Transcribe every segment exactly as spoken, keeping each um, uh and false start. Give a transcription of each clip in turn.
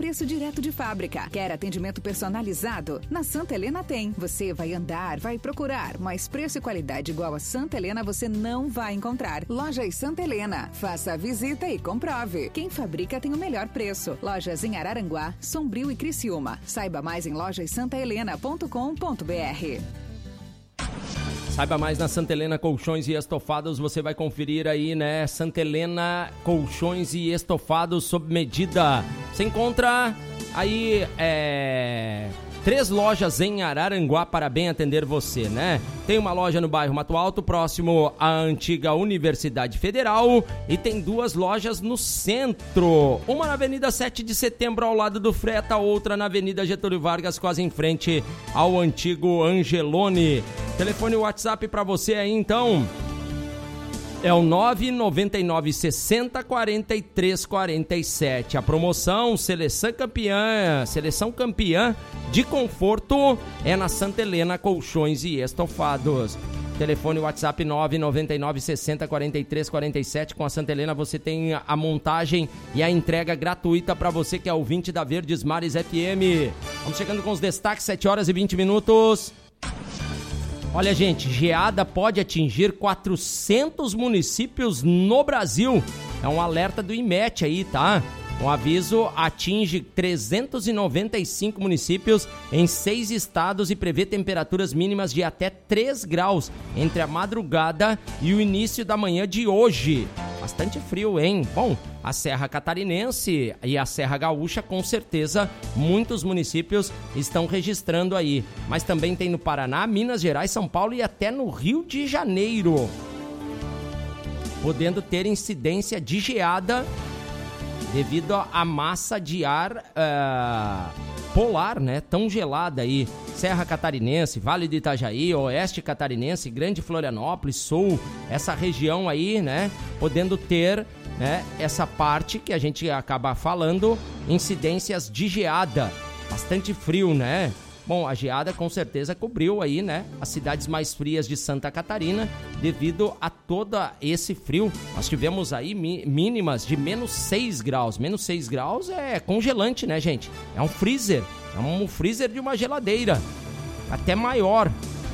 preço direto de fábrica. Quer atendimento personalizado? Na Santa Helena tem. Você vai andar, vai procurar, mas preço e qualidade igual a Santa Helena você não vai encontrar. Lojas Santa Helena. Faça a visita e comprove. Quem fabrica tem o melhor preço. Lojas em Araranguá, Sombrio e Criciúma. Saiba mais em lojas santa helena ponto com ponto b r. Saiba mais na Santa Helena Colchões e Estofados, você vai conferir aí, né? Santa Helena Colchões e Estofados sob medida. Você encontra aí, é... três lojas em Araranguá para bem atender você, né? Tem uma loja no bairro Mato Alto, próximo à antiga Universidade Federal, e tem duas lojas no centro. Uma na Avenida sete de Setembro, ao lado do Freta, outra na Avenida Getúlio Vargas, quase em frente ao antigo Angelone. Telefone e WhatsApp para você aí, então, é o nove nove nove sessenta quarenta e três quarenta e sete. A promoção Seleção Campeã, Seleção Campeã de Conforto é na Santa Helena Colchões e Estofados. Telefone WhatsApp nove nove nove sessenta quarenta e três quarenta e sete. Com a Santa Helena você tem a montagem e a entrega gratuita para você que é ouvinte da Verdes Mares F M. Vamos chegando com os destaques, sete horas e vinte minutos. Olha, gente, geada pode atingir quatrocentos municípios no Brasil. É um alerta do IMET aí, tá? O aviso atinge trezentos e noventa e cinco municípios em seis estados e prevê temperaturas mínimas de até três graus entre a madrugada e o início da manhã de hoje. Bastante frio, hein? Bom, a Serra Catarinense e a Serra Gaúcha, com certeza, muitos municípios estão registrando aí. Mas também tem no Paraná, Minas Gerais, São Paulo e até no Rio de Janeiro, podendo ter incidência de geada devido à massa de ar uh, polar, né? Tão gelada aí. Serra Catarinense, Vale do Itajaí, Oeste Catarinense, Grande Florianópolis, Sul, essa região aí, né? Podendo ter, né, essa parte que a gente acaba falando, incidências de geada. Bastante frio, né? Bom, a geada com certeza cobriu aí, né, as cidades mais frias de Santa Catarina devido a todo esse frio. Nós tivemos aí mi- mínimas de menos seis graus. Menos seis graus é congelante, né, gente? É um freezer. É um freezer de uma geladeira. Até maior.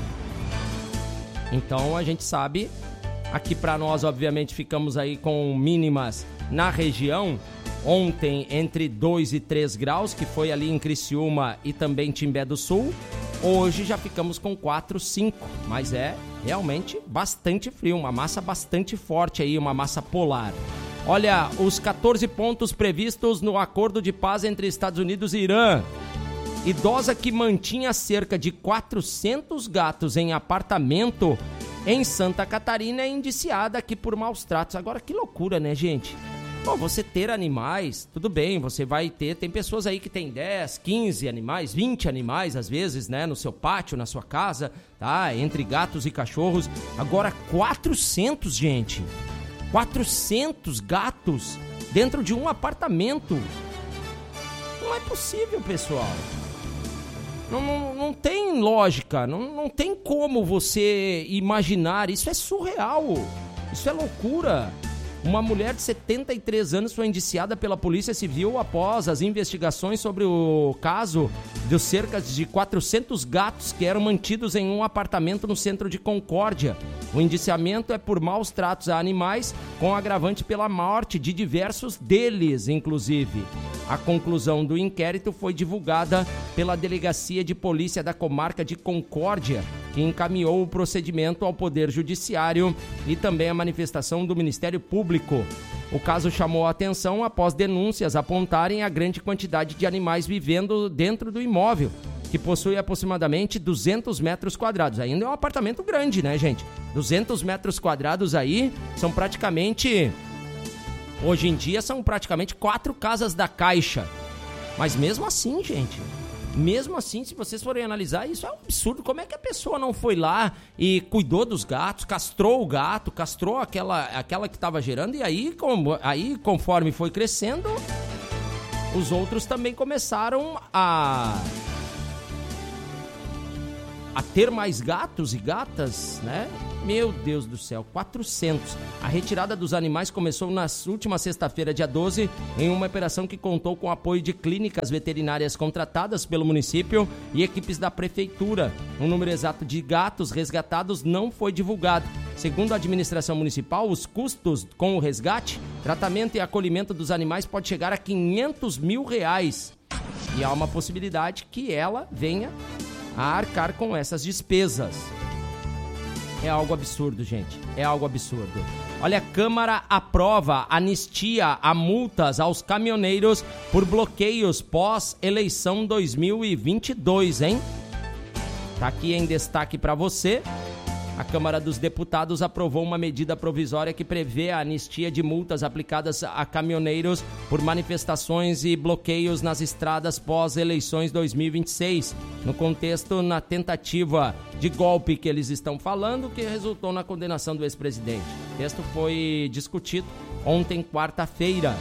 Então a gente sabe, aqui para nós, obviamente, ficamos aí com mínimas na região. Ontem entre dois e três graus, que foi ali em Criciúma e também Timbé do Sul. Hoje já ficamos com quatro, cinco, mas é realmente bastante frio, uma massa bastante forte aí, uma massa polar. Olha, os quatorze pontos previstos no acordo de paz entre Estados Unidos e Irã. Idosa que mantinha cerca de quatrocentos gatos em apartamento em Santa Catarina é indiciada aqui por maus tratos. Agora, que loucura, né, gente? Bom, você ter animais, tudo bem, você vai ter, tem pessoas aí que tem dez, quinze animais, vinte animais às vezes, né, no seu pátio, na sua casa, tá, entre gatos e cachorros. Agora quatrocentos, gente, quatrocentos gatos dentro de um apartamento. Não é possível, pessoal. Não, não, não tem lógica, não, não tem como você imaginar, isso é surreal, isso é loucura. Uma mulher de setenta e três anos foi indiciada pela Polícia Civil após as investigações sobre o caso de cerca de quatrocentos gatos que eram mantidos em um apartamento no centro de Concórdia. O indiciamento é por maus tratos a animais, com agravante pela morte de diversos deles, inclusive. A conclusão do inquérito foi divulgada pela Delegacia de Polícia da Comarca de Concórdia, que encaminhou o procedimento ao Poder Judiciário e também a manifestação do Ministério Público. O caso chamou a atenção após denúncias apontarem a grande quantidade de animais vivendo dentro do imóvel, que possui aproximadamente duzentos metros quadrados. Ainda é um apartamento grande, né, gente? duzentos metros quadrados aí são praticamente... Hoje em dia são praticamente quatro casas da Caixa. Mas mesmo assim, gente... Mesmo assim, se vocês forem analisar, isso é um absurdo. Como é que a pessoa não foi lá e cuidou dos gatos, castrou o gato, castrou aquela, aquela que estava gerando, e aí, com, aí, conforme foi crescendo, os outros também começaram a, a ter mais gatos e gatas, né? Meu Deus do céu, quatrocentos. A retirada dos animais começou na última sexta-feira, dia doze, em uma operação que contou com o apoio de clínicas veterinárias contratadas pelo município e equipes da prefeitura. O número exato de gatos resgatados não foi divulgado. Segundo a administração municipal, os custos com o resgate, tratamento e acolhimento dos animais pode chegar a quinhentos mil reais. E há uma possibilidade que ela venha a arcar com essas despesas. É algo absurdo, gente. É algo absurdo. Olha, a Câmara aprova anistia a multas aos caminhoneiros por bloqueios pós-eleição dois mil e vinte e dois, hein? Tá aqui em destaque para você. A Câmara dos Deputados aprovou uma medida provisória que prevê a anistia de multas aplicadas a caminhoneiros por manifestações e bloqueios nas estradas pós-eleições dois mil e vinte e seis, no contexto na tentativa de golpe que eles estão falando, que resultou na condenação do ex-presidente. O texto foi discutido ontem, quarta-feira.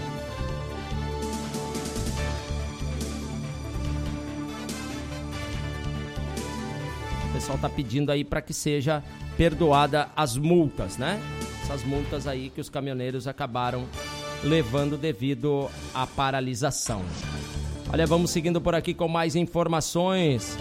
O pessoal está pedindo aí para que seja perdoada as multas, né? Essas multas aí que os caminhoneiros acabaram levando devido à paralisação. Olha, vamos seguindo por aqui com mais informações.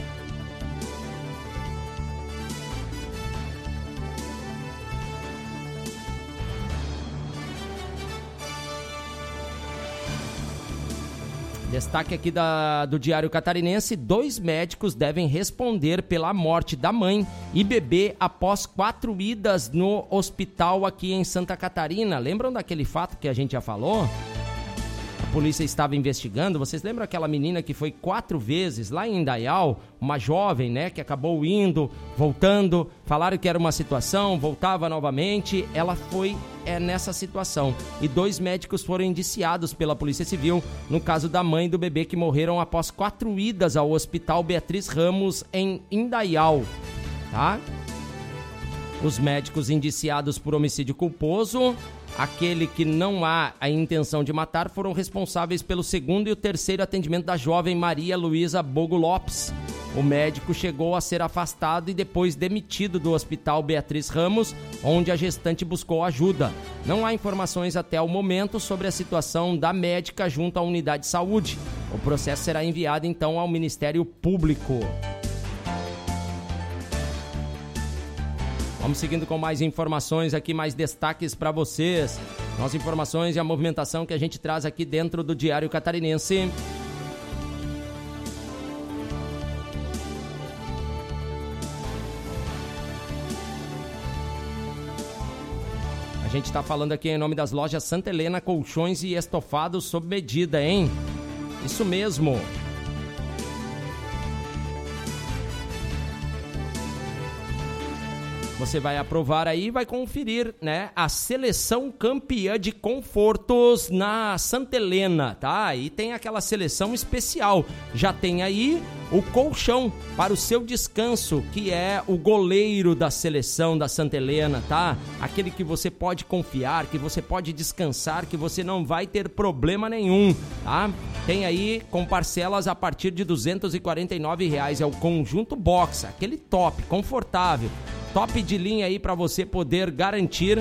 Destaque aqui da, do Diário Catarinense: dois médicos devem responder pela morte da mãe e bebê após quatro idas no hospital aqui em Santa Catarina. Lembram daquele fato que a gente já falou? A polícia estava investigando. Vocês lembram aquela menina que foi quatro vezes lá em Indaial? Uma jovem, né, que acabou indo, voltando. Falaram que era uma situação, voltava novamente. Ela foi é, nessa situação. E dois médicos foram indiciados pela Polícia Civil no caso da mãe e do bebê que morreram após quatro idas ao Hospital Beatriz Ramos em Indaial. Tá? Os médicos indiciados por homicídio culposo, aquele que não há a intenção de matar, foram responsáveis pelo segundo e o terceiro atendimento da jovem Maria Luísa Bogo Lopes. O médico chegou a ser afastado e depois demitido do Hospital Beatriz Ramos, onde a gestante buscou ajuda. Não há informações até o momento sobre a situação da médica junto à unidade de saúde. O processo será enviado então ao Ministério Público. Vamos seguindo com mais informações aqui, mais destaques para vocês. As informações e a movimentação que a gente traz aqui dentro do Diário Catarinense. A gente está falando aqui em nome das lojas Santa Helena, colchões e estofados sob medida, hein? Isso mesmo. Você vai aprovar aí e vai conferir, né, a seleção campeã de confortos na Santa Helena, tá? E tem aquela seleção especial. Já tem aí o colchão para o seu descanso, que é o goleiro da seleção da Santa Helena, tá? Aquele que você pode confiar, que você pode descansar, que você não vai ter problema nenhum, tá? Tem aí com parcelas a partir de duzentos e quarenta e nove reais. É o conjunto box, aquele top, confortável. Top de linha aí para você poder garantir.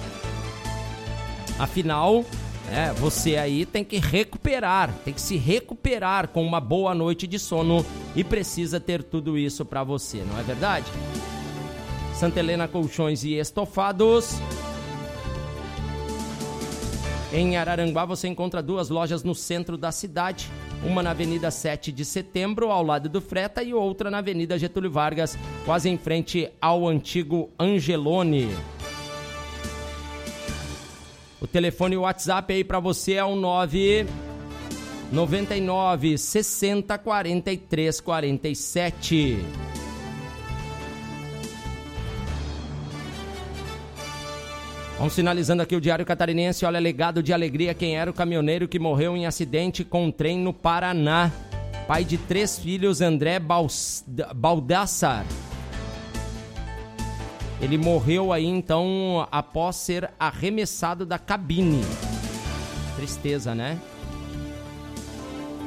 Afinal, é, você aí tem que recuperar, tem que se recuperar com uma boa noite de sono e precisa ter tudo isso para você, não é verdade? Santa Helena Colchões e Estofados. Em Araranguá você encontra duas lojas no centro da cidade. Uma na Avenida sete de Setembro, ao lado do Freta, e outra na Avenida Getúlio Vargas, quase em frente ao antigo Angelone. O telefone e o WhatsApp aí para você é o nove nove nove, sessenta, quarenta e três, quarenta e sete. Vamos finalizando aqui o Diário Catarinense. Olha, legado de alegria, quem era o caminhoneiro que morreu em acidente com trem no Paraná. Pai de três filhos, André Baldassar. Ele morreu aí então após ser arremessado da cabine. Tristeza, né?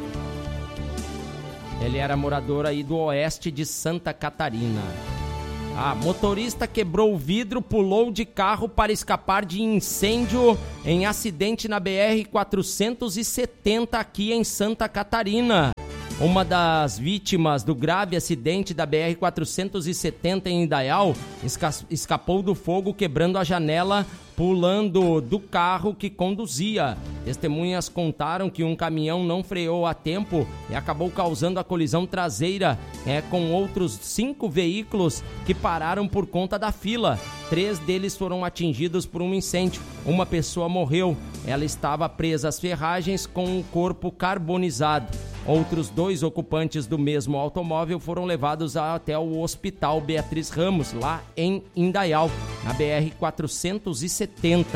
Ele era morador aí do oeste de Santa Catarina. A motorista quebrou o vidro, pulou de carro para escapar de incêndio em acidente na B R quatrocentos e setenta aqui em Santa Catarina. Uma das vítimas do grave acidente da B R quatrocentos e setenta em Indaial esca- escapou do fogo quebrando a janela, pulando do carro que conduzia. Testemunhas contaram que um caminhão não freou a tempo e acabou causando a colisão traseira é, com outros cinco veículos que pararam por conta da fila. Três deles foram atingidos por um incêndio. Uma pessoa morreu. Ela estava presa às ferragens com o corpo carbonizado. Outros dois ocupantes do mesmo automóvel foram levados até o Hospital Beatriz Ramos, lá em Indaial, na B R quatrocentos e setenta.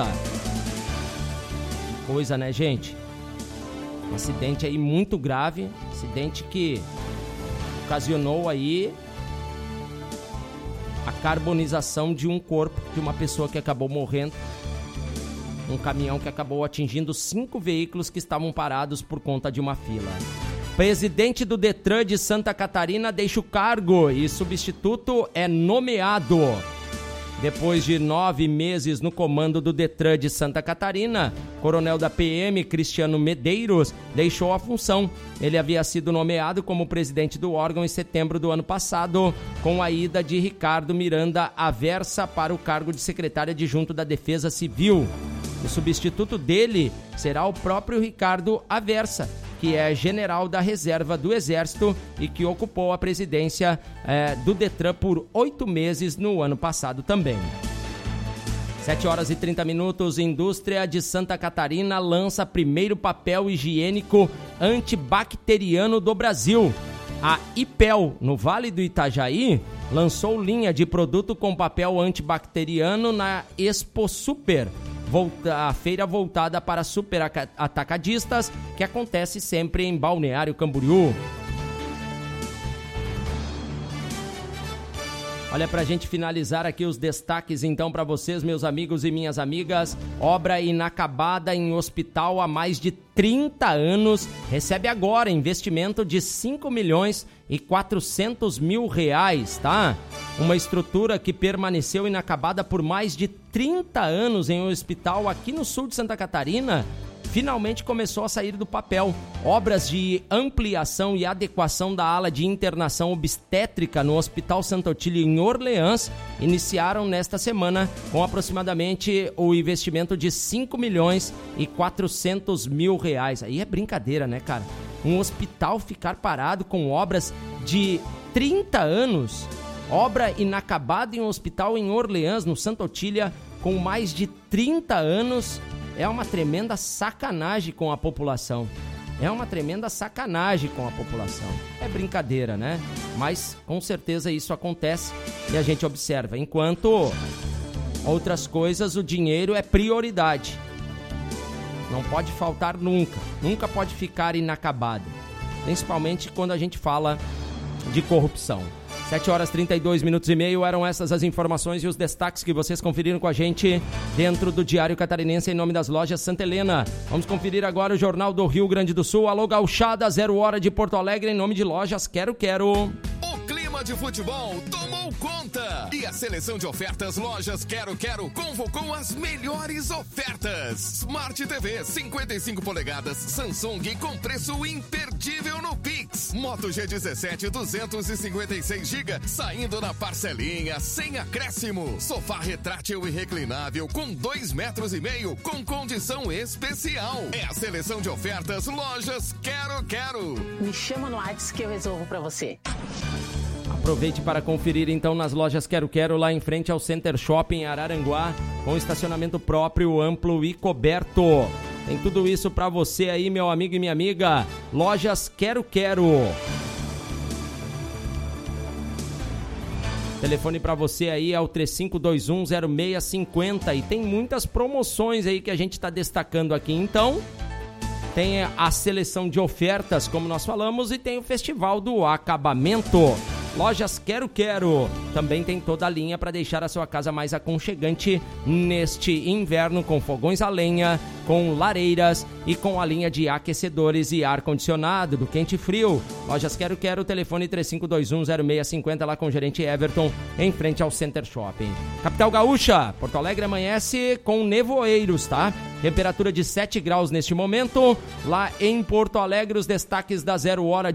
Coisa, né, gente? Um acidente aí muito grave, acidente que ocasionou aí a carbonização de um corpo de uma pessoa que acabou morrendo. Um caminhão que acabou atingindo cinco veículos que estavam parados por conta de uma fila. Presidente do Detran de Santa Catarina deixa o cargo e substituto é nomeado. Depois de nove meses no comando do Detran de Santa Catarina, coronel da P M, Cristiano Medeiros, deixou a função. Ele havia sido nomeado como presidente do órgão em setembro do ano passado, com a ida de Ricardo Miranda Aversa para o cargo de secretário adjunto da Defesa Civil. O substituto dele será o próprio Ricardo Aversa, que é general da reserva do Exército e que ocupou a presidência é, do Detran por oito meses no ano passado também. sete horas e trinta minutos, Indústria de Santa Catarina lança primeiro papel higiênico antibacteriano do Brasil. A Ipel, no Vale do Itajaí, lançou linha de produto com papel antibacteriano na Expo Super, a feira voltada para super atacadistas, que acontece sempre em Balneário Camboriú. Olha, pra gente finalizar aqui os destaques então para vocês, meus amigos e minhas amigas. Obra inacabada em hospital há mais de trinta anos recebe agora investimento de cinco milhões e quatrocentos mil reais, tá? Uma estrutura que permaneceu inacabada por mais de trinta anos em um hospital aqui no sul de Santa Catarina, finalmente começou a sair do papel. Obras de ampliação e adequação da ala de internação obstétrica no Hospital Santa Otília em Orleans iniciaram nesta semana com aproximadamente o investimento de cinco milhões e quatrocentos mil reais. Aí é brincadeira, né, cara? Um hospital ficar parado com obras de trinta anos, obra inacabada em um hospital em Orleans, no Santa Otília, com mais de trinta anos. É uma tremenda sacanagem com a população. É uma tremenda sacanagem com a população. É brincadeira, né? Mas com certeza isso acontece e a gente observa. Enquanto outras coisas, o dinheiro é prioridade. Não pode faltar nunca. Nunca pode ficar inacabado. Principalmente quando a gente fala de corrupção. sete horas e trinta e dois minutos e meio, eram essas as informações e os destaques que vocês conferiram com a gente dentro do Diário Catarinense em nome das lojas Santa Helena. Vamos conferir agora o Jornal do Rio Grande do Sul. Alô, Gauchada, zero hora de Porto Alegre, em nome de lojas Quero Quero. O clima de futebol tomou conta e a seleção de ofertas Lojas Quero Quero convocou as melhores ofertas. Smart T V cinquenta e cinco polegadas Samsung com preço imperdível no Pix. Moto G dezessete duzentos e cinquenta e seis gigas saindo na parcelinha sem acréscimo. Sofá retrátil e reclinável com dois metros e meio com condição especial. É a seleção de ofertas Lojas Quero Quero. Me chama no WhatsApp que eu resolvo pra você. Aproveite para conferir então nas lojas Quero Quero, lá em frente ao Center Shopping Araranguá, com estacionamento próprio, amplo e coberto. Tem tudo isso para você aí, meu amigo e minha amiga. Lojas Quero Quero. Telefone para você aí é o três cinco dois um zero seis cinco zero e tem muitas promoções aí que a gente está destacando aqui. Então, tem a seleção de ofertas, como nós falamos, e tem o Festival do Acabamento. Lojas Quero Quero também tem toda a linha para deixar a sua casa mais aconchegante neste inverno, com fogões a lenha, com lareiras e com a linha de aquecedores e ar-condicionado do quente e frio. Lojas Quero Quero, telefone três cinco dois um zero seis cinco zero, lá com o gerente Everton, em frente ao Center Shopping. Capital Gaúcha, Porto Alegre amanhece com nevoeiros, tá? Temperatura de sete graus neste momento. Lá em Porto Alegre, os destaques da Zero Hora de